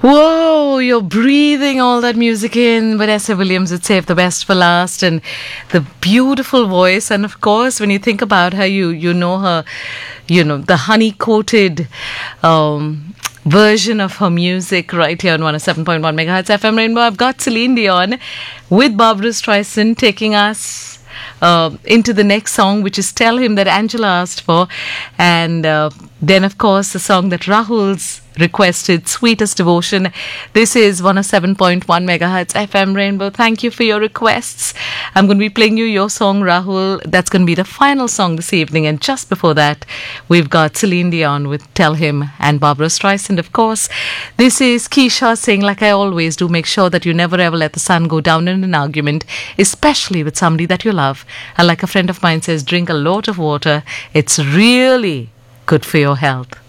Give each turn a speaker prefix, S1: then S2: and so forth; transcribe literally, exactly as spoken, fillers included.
S1: Whoa, you're breathing all that music in. Vanessa Williams would save the best for last, and the beautiful voice. And of course, when you think about her, you you know her, you know, the honey-coated um, version of her music right here on one oh seven point one megahertz F M Rainbow. I've got Celine Dion with Barbra Streisand taking us Uh, into the next song, which is Tell Him, that Angela asked for. And uh, then, of course, the song that Rahul's requested, Sweetest Devotion. This is one oh seven point one megahertz F M Rainbow. Thank you for your requests. I'm going to be playing you your song, Rahul. That's going to be the final song this evening. And just before that, we've got Celine Dion with Tell Him and Barbra Streisand, of course. This is Keisha saying, like I always do, make sure that you never ever let the sun go down in an argument, especially with somebody that you love. And like a friend of mine says, drink a lot of water. It's really good for your health.